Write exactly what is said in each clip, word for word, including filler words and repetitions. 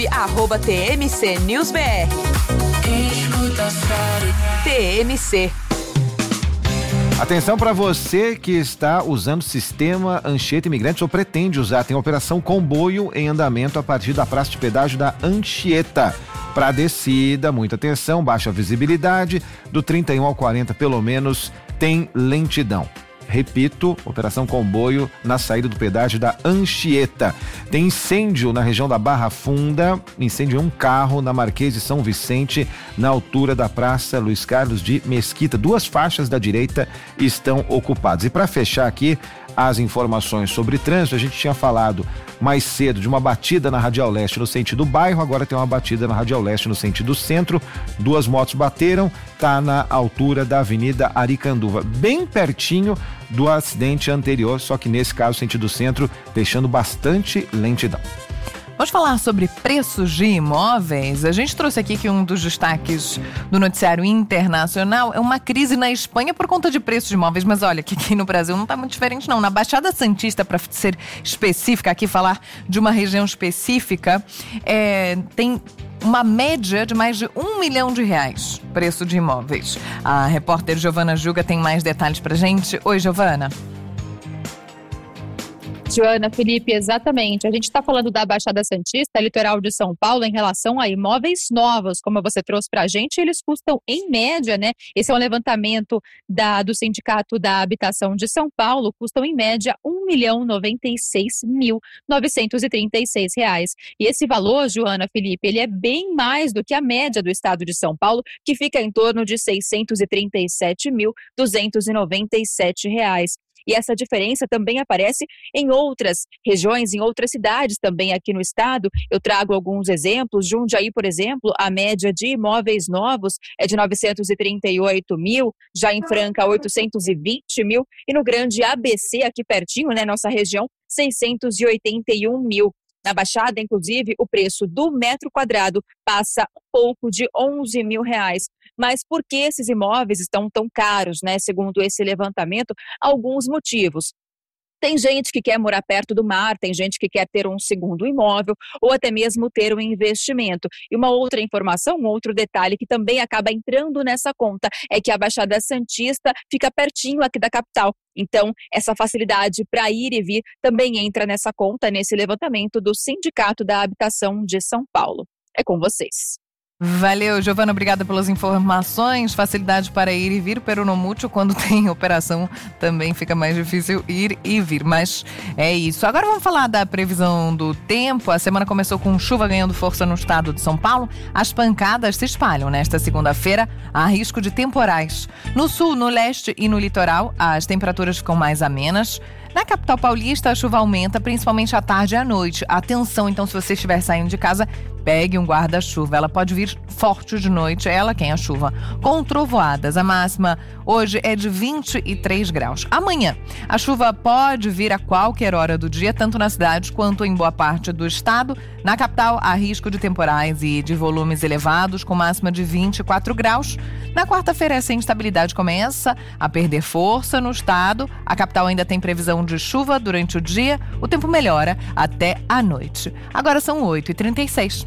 arroba T M C News B R. T M C. Atenção para você que está usando o sistema Anchieta Imigrantes ou pretende usar. Tem a Operação Comboio em andamento a partir da praça de pedágio da Anchieta. Para descida, muita atenção, baixa visibilidade, do trinta e um ao quarenta pelo menos tem lentidão. Repito, Operação Comboio na saída do pedágio da Anchieta. Tem incêndio na região da Barra Funda, incêndio em um carro na Marquês de São Vicente, na altura da Praça Luiz Carlos de Mesquita. Duas faixas da direita estão ocupadas. E para fechar aqui as informações sobre trânsito, a gente tinha falado mais cedo de uma batida na Radial Leste no sentido bairro, agora tem uma batida na Radial Leste no sentido centro. Duas motos bateram, tá na altura da Avenida Aricanduva, bem pertinho do acidente anterior, só que nesse caso sentido centro, deixando bastante lentidão. Vamos falar sobre preços de imóveis. A gente trouxe aqui que um dos destaques do noticiário internacional é uma crise na Espanha por conta de preços de imóveis. Mas olha, que aqui no Brasil não está muito diferente não. Na Baixada Santista, para ser específica aqui, falar de uma região específica, é, tem uma média de mais de um milhão de reais, preço de imóveis. A repórter Giovana Juga tem mais detalhes pra gente. Oi, Giovana. Joana, Felipe, exatamente. A gente está falando da Baixada Santista, litoral de São Paulo, em relação a imóveis novos, como você trouxe para a gente, eles custam em média, né? Esse é um levantamento da, do Sindicato da Habitação de São Paulo, custam em média um milhão noventa e seis mil novecentos e trinta e seis reais. E esse valor, Joana, Felipe, ele é bem mais do que a média do estado de São Paulo, que fica em torno de seiscentos e trinta e sete mil duzentos e noventa e sete reais. E essa diferença também aparece em outras regiões, em outras cidades também aqui no estado. Eu trago alguns exemplos. Jundiaí, por exemplo, a média de imóveis novos é de novecentos e trinta e oito mil, já em Franca, oitocentos e vinte mil, e no Grande A B C, aqui pertinho, né, nossa região, seiscentos e oitenta e um mil. Na Baixada, inclusive, o preço do metro quadrado passa um pouco de onze mil reais. Mas por que esses imóveis estão tão caros, né? Segundo esse levantamento, alguns motivos. Tem gente que quer morar perto do mar, tem gente que quer ter um segundo imóvel ou até mesmo ter um investimento. E uma outra informação, um outro detalhe que também acaba entrando nessa conta é que a Baixada Santista fica pertinho aqui da capital. Então, essa facilidade para ir e vir também entra nessa conta, nesse levantamento do Sindicato da Habitação de São Paulo. É com vocês. Valeu, Giovana, obrigada pelas informações. Facilidade para ir e vir, peronomútil, quando tem operação também fica mais difícil ir e vir, mas é isso. Agora vamos falar da previsão do tempo. A semana começou com chuva ganhando força no estado de São Paulo. As pancadas se espalham nesta segunda-feira, há risco de temporais. No sul, no leste e no litoral, as temperaturas ficam mais amenas. Na capital paulista, a chuva aumenta, principalmente à tarde e à noite. Atenção, então, se você estiver saindo de casa, pegue um guarda-chuva. Ela pode vir forte de noite, ela quem a chuva. Com trovoadas, a máxima hoje é de vinte e três graus. Amanhã, a chuva pode vir a qualquer hora do dia, tanto na cidade quanto em boa parte do estado. Na capital, há risco de temporais e de volumes elevados, com máxima de vinte e quatro graus. Na quarta-feira, essa instabilidade começa a perder força no estado. A capital ainda tem previsão de chuva durante o dia. O tempo melhora até a noite. Agora são oito e trinta e seis.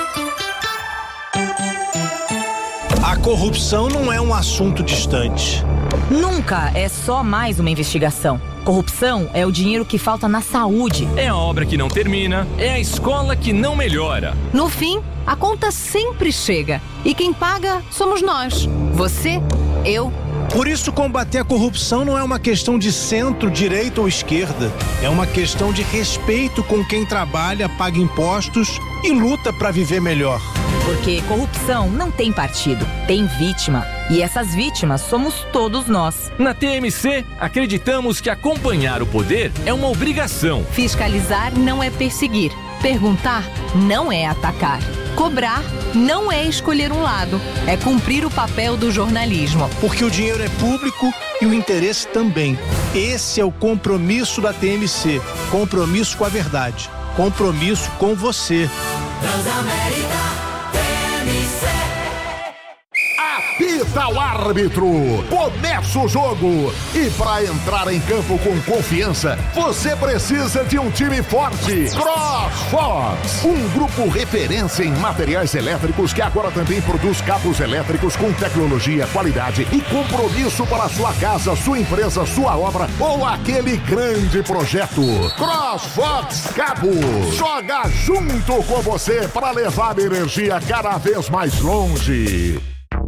A corrupção não é um assunto distante. Nunca é só mais uma investigação. Corrupção é o dinheiro que falta na saúde. É a obra que não termina, é a escola que não melhora. No fim, a conta sempre chega. E quem paga somos nós. Você, eu. Por isso, combater a corrupção não é uma questão de centro, direita ou esquerda. É uma questão de respeito com quem trabalha, paga impostos e luta para viver melhor. Porque corrupção não tem partido, tem vítima. E essas vítimas somos todos nós. Na T M C, acreditamos que acompanhar o poder é uma obrigação. Fiscalizar não é perseguir. Perguntar não é atacar. Cobrar não é escolher um lado, é cumprir o papel do jornalismo. Porque o dinheiro é público e o interesse também. Esse é o compromisso da T M C. Compromisso com a verdade. Compromisso com você. Transamérica T M C. apita o árbitro. Começa o jogo. E para entrar em campo com confiança, você precisa de um time forte. CrossFox, um grupo referência em materiais elétricos que agora também produz cabos elétricos com tecnologia, qualidade e compromisso para sua casa, sua empresa, sua obra ou aquele grande projeto. CrossFox Cabos joga junto com você para levar a energia cada vez mais longe.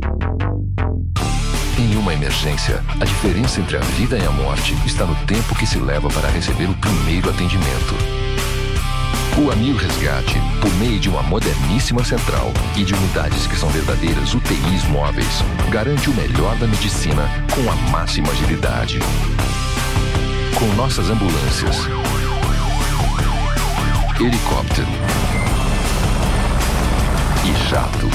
Em uma emergência, a diferença entre a vida e a morte está no tempo que se leva para receber o primeiro atendimento. O Amil Resgate, por meio de uma moderníssima central e de unidades que são verdadeiras U T Is móveis, garante o melhor da medicina com a máxima agilidade. Com nossas ambulâncias, helicóptero e jato.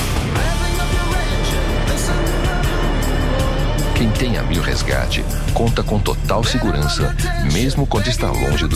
Quem tem Amil Resgate conta com total segurança, mesmo quando está longe do